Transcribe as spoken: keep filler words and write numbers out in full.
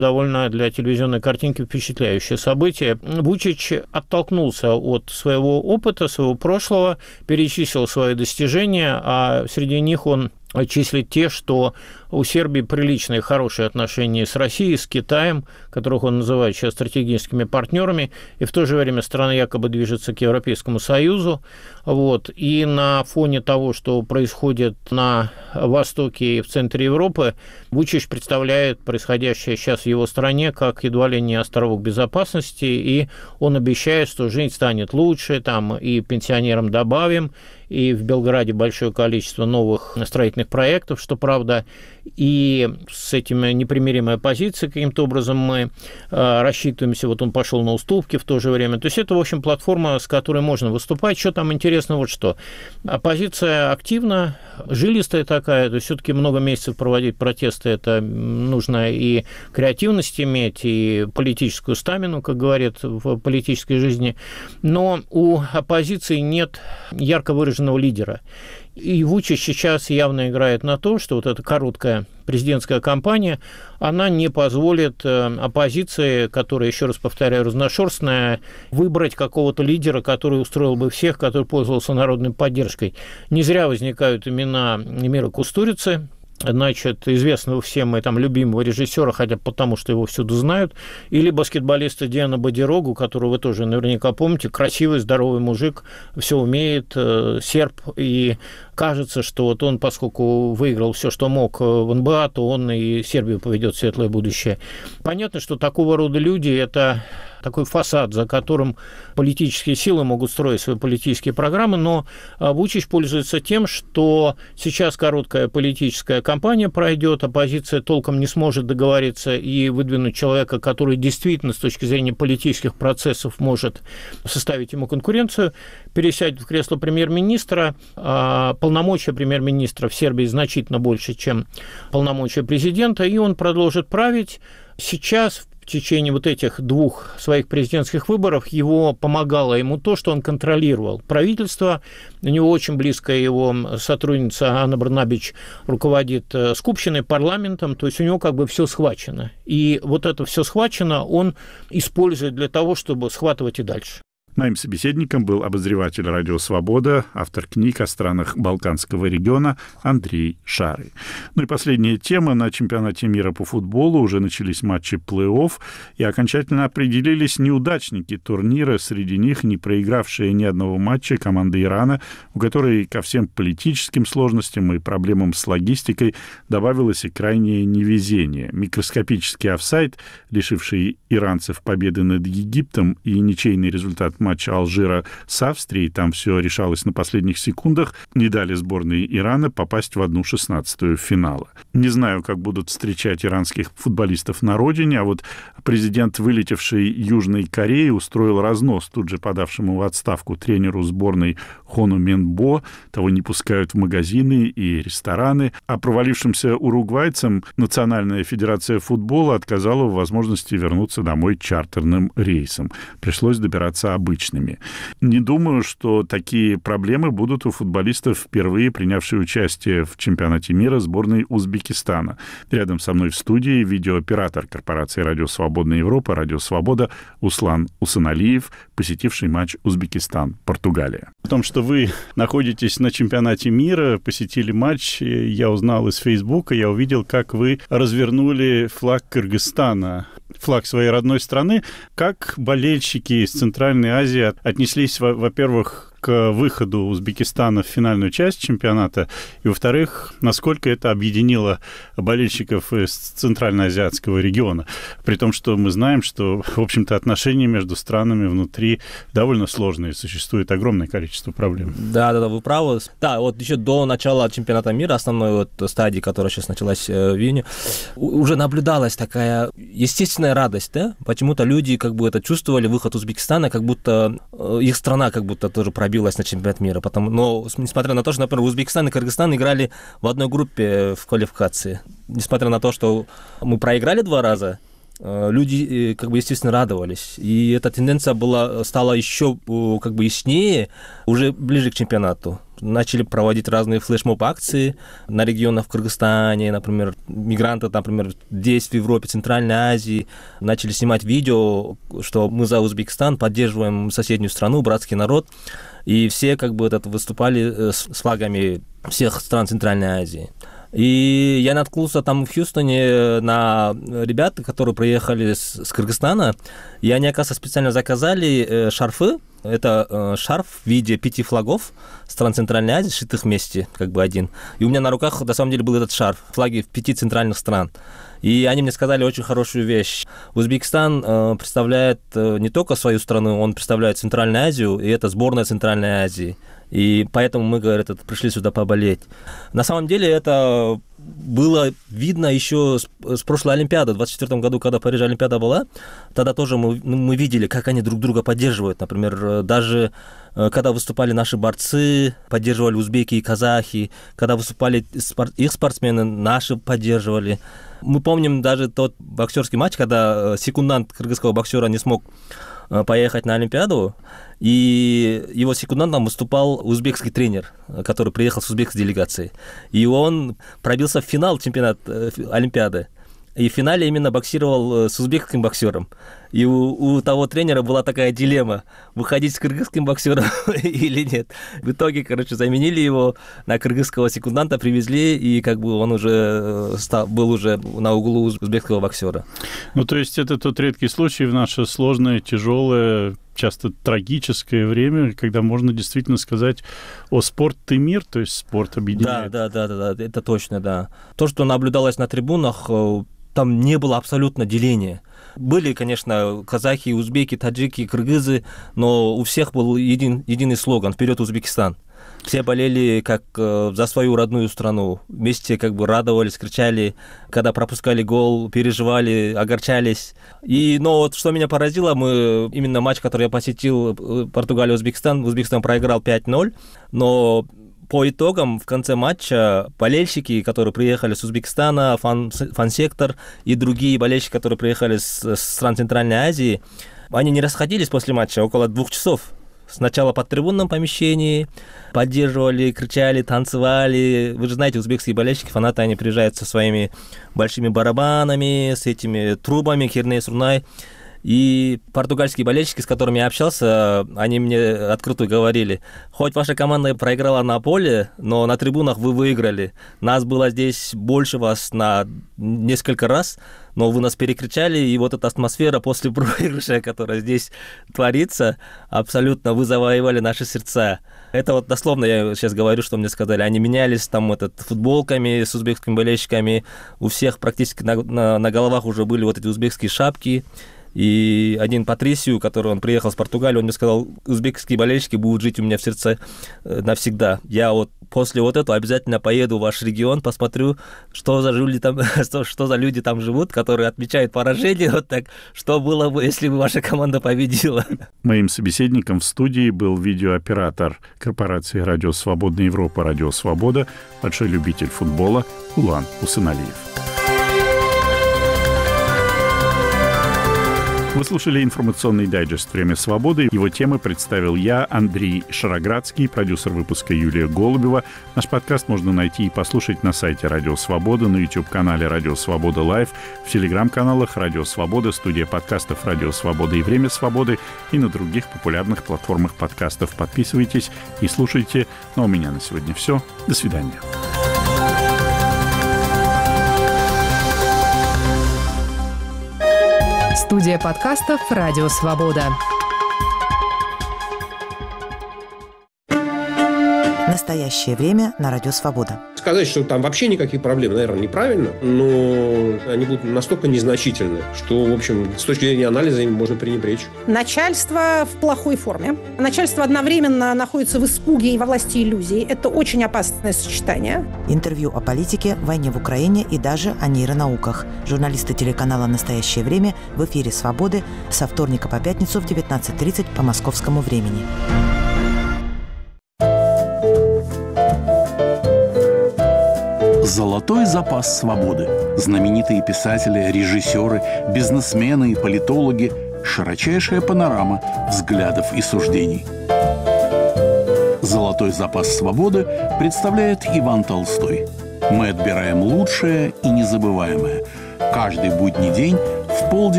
довольно для телевизионной картинки впечатляющее событие. Вучич оттолкнулся от своего опыта, своего прошлого, перечислил свои достижения, а среди них он числит те, что у Сербии приличные, хорошие отношения с Россией, с Китаем, которых он называет сейчас стратегическими партнерами, и в то же время страна якобы движется к Европейскому Союзу. Вот. И на фоне того, что происходит на востоке и в центре Европы, Вучич представляет происходящее сейчас в его стране как едва ли не островок безопасности, и он обещает, что жизнь станет лучше, там и пенсионерам добавим, и в Белграде большое количество новых строительных проектов, что правда, и с этим непримиримой позицией каким-то образом мы э, рассчитываемся, вот он пошел на уступки в то же время. То есть это, в общем, платформа, с которой можно выступать. Что там интересно, вот что. Оппозиция активна, жилистая такая, то есть все-таки много месяцев проводить протесты, это нужно и креативность иметь, и политическую стамину, как говорят в политической жизни. Но у оппозиции нет ярко выраженного лидера. И Вучич сейчас явно играет на то, что вот эта короткая президентская кампания, она не позволит оппозиции, которая, еще раз повторяю, разношерстная, выбрать какого-то лидера, который устроил бы всех, который пользовался народной поддержкой. Не зря возникают имена Эмира Кустурицы, значит, известного всем и там любимого режиссера, хотя потому, что его всюду знают, или баскетболиста Диана Бодирогу, которого вы тоже наверняка помните, красивый, здоровый мужик, все умеет, серб, и кажется, что вот он, поскольку выиграл все, что мог в эн бэ а, то он и Сербию поведет в светлое будущее. Понятно, что такого рода люди – это такой фасад, за которым политические силы могут строить свои политические программы, но Вучич пользуется тем, что сейчас короткая политическая кампания пройдет, оппозиция толком не сможет договориться и выдвинуть человека, который действительно с точки зрения политических процессов может составить ему конкуренцию, пересядет в кресло премьер-министра. Полномочия премьер-министра в Сербии значительно больше, чем полномочия президента, и он продолжит править. Сейчас, в течение вот этих двух своих президентских выборов, его помогало ему то, что он контролировал правительство. У него очень близкая его сотрудница Анна Брнабич руководит скупщиной, парламентом, то есть у него как бы все схвачено. И вот это все схвачено он использует для того, чтобы схватывать и дальше. Моим собеседником был обозреватель «Радио Свобода», автор книг о странах Балканского региона Андрей Шарый. Ну и последняя тема. На чемпионате мира по футболу уже начались матчи плей-офф, и окончательно определились неудачники турнира. Среди них не проигравшая ни одного матча команда Ирана, у которой ко всем политическим сложностям и проблемам с логистикой добавилось и крайнее невезение. Микроскопический офсайд, лишивший иранцев победы над Египтом, и ничейный результат матча Алжира с Австрией, там все решалось на последних секундах, не дали сборной Ирана попасть в одну шестнадцатую финала. Не знаю, как будут встречать иранских футболистов на родине, а вот президент, вылетевший Южной Кореи, устроил разнос тут же подавшему в отставку тренеру сборной Хону Менбо. Того не пускают в магазины и рестораны. А провалившимся уругвайцам Национальная федерация футбола отказала в возможности вернуться домой чартерным рейсом. Пришлось добираться обычными. Не думаю, что такие проблемы будут у футболистов, впервые принявших участие в чемпионате мира сборной Узбекистана. Рядом со мной в студии видеооператор корпорации «Радио Свободная Европа», «Радио Свобода» Услан Усаналиев, посетивший матч Узбекистан-Португалия. О том, что вы находитесь на чемпионате мира, посетили матч, я узнал из Фейсбука, я увидел, как вы развернули флаг Кыргызстана, флаг своей родной страны. Как болельщики из Центральной Азии отнеслись, во-первых, к выходу Узбекистана в финальную часть чемпионата, и, во-вторых, насколько это объединило болельщиков из Центральноазиатского региона, при том, что мы знаем, что, в общем-то, отношения между странами внутри довольно сложные, существует огромное количество проблем. Да, да, да, вы правы. Да, вот еще до начала чемпионата мира, основной вот стадии, которая сейчас началась в Вене, уже наблюдалась такая естественная радость, да? Почему-то люди как бы это чувствовали, выход Узбекистана, как будто их страна как будто тоже пробилась на чемпионат мира. Потому, но несмотря на то, что, например, Узбекистан и Кыргызстан играли в одной группе в квалификации, несмотря на то, что мы проиграли два раза, люди, как бы, естественно, радовались. И эта тенденция была, стала еще, как бы, яснее уже ближе к чемпионату. Начали проводить разные флешмоб-акции на регионах в Кыргызстане, например, мигранты, например, здесь, в Европе, Центральной Азии, начали снимать видео, что мы за Узбекистан, поддерживаем соседнюю страну, братский народ, и все, как бы, это, выступали с флагами всех стран Центральной Азии. И я наткнулся там в Хьюстоне на ребят, которые приехали с, с Кыргызстана, и они, оказывается, специально заказали э, шарфы. Это э, шарф в виде пяти флагов стран Центральной Азии, сшитых вместе, как бы один. И у меня на руках, на самом деле, был этот шарф, флаги пяти центральных стран. И они мне сказали очень хорошую вещь. Узбекистан э, представляет э, не только свою страну, он представляет Центральную Азию, и это сборная Центральной Азии. И поэтому мы, говорят, пришли сюда поболеть. На самом деле это было видно еще с, с прошлой Олимпиады. В двадцать четвёртом году, когда в Париже Олимпиада была, тогда тоже мы, мы видели, как они друг друга поддерживают. Например, даже когда выступали наши борцы, поддерживали узбеки и казахи. Когда выступали их спортсмены, наши поддерживали. Мы помним даже тот боксерский матч, когда секундант кыргызского боксера не смог поехать на Олимпиаду, и его секундантом выступал узбекский тренер, который приехал с узбекской делегацией. И он пробился в финал чемпионата Олимпиады. И в финале именно боксировал с узбекским боксером. И у, у того тренера была такая дилемма, выходить с кыргызским боксером или нет. В итоге, короче, заменили его на кыргызского секунданта, привезли, и как бы он уже стал, был уже на углу узбекского боксера. Ну, то есть это тот редкий случай в наше сложное, тяжелое, часто трагическое время, когда можно действительно сказать о спорт и мир, то есть спорт объединяет. Да, да, да, да, да, это точно, да. То, что наблюдалось на трибунах, там не было абсолютно деления. Были, конечно, казахи, узбеки, таджики, кыргызы, но у всех был един, единый слоган «Вперед, Узбекистан!». Все болели как э, за свою родную страну. Вместе как бы радовались, кричали, когда пропускали гол, переживали, огорчались. И, но вот что меня поразило, мы, именно матч, который я посетил, Португалия-Узбекистан, Узбекистан проиграл пять ноль, но по итогам в конце матча болельщики, которые приехали с Узбекистана, фан, фан-сектор и другие болельщики, которые приехали с, с стран Центральной Азии, они не расходились после матча около двух часов. Сначала под трибунном помещении поддерживали, кричали, танцевали. Вы же знаете, узбекские болельщики, фанаты, они приезжают со своими большими барабанами, с этими трубами, кирней-сурнай. И португальские болельщики, с которыми я общался, они мне открыто говорили: хоть ваша команда проиграла на поле, но на трибунах вы выиграли. Нас было здесь больше вас на несколько раз, но вы нас перекричали, и вот эта атмосфера после проигрыша, которая здесь творится, абсолютно вы завоевали наши сердца. Это вот дословно я сейчас говорю, что мне сказали. Они менялись там этот, футболками с узбекскими болельщиками, у всех практически на, на, на головах уже были вот эти узбекские шапки. И один Патрисио, который он приехал с Португалии, он мне сказал: узбекские болельщики будут жить у меня в сердце навсегда. Я вот после вот этого обязательно поеду в ваш регион, посмотрю, что за люди там, что, что за люди там живут, которые отмечают поражение. Вот так, что было бы, если бы ваша команда победила. Моим собеседником в студии был видеооператор корпорации «Радио Свободная Европа», «Радио Свобода», большой любитель футбола Улан Усыналиев. Вы слушали информационный дайджест «Время свободы». Его темы представил я, Андрей Шароградский, продюсер выпуска Юлия Голубева. Наш подкаст можно найти и послушать на сайте «Радио Свобода», на YouTube-канале «Радио Свобода Лайв», в телеграм-каналах «Радио Свобода», студия подкастов «Радио Свобода» и «Время свободы» и на других популярных платформах подкастов. Подписывайтесь и слушайте. Ну а у меня на сегодня все. До свидания. Студия подкастов «Радио Свобода». Настоящее время на Радио Свобода. Сказать, что там вообще никаких проблем, наверное, неправильно, но они будут настолько незначительны, что, в общем, с точки зрения анализа им можно пренебречь. Начальство в плохой форме. Начальство одновременно находится в испуге и во власти иллюзий. Это очень опасное сочетание. Интервью о политике, войне в Украине и даже о нейронауках. Журналисты телеканала «Настоящее время» в эфире «Свободы» со вторника по пятницу в девятнадцать тридцать по московскому времени. Золотой запас свободы. Знаменитые писатели, режиссеры, бизнесмены и политологи. Широчайшая панорама взглядов и суждений. Золотой запас свободы представляет Иван Толстой. Мы отбираем лучшее и незабываемое. Каждый будний день в полдень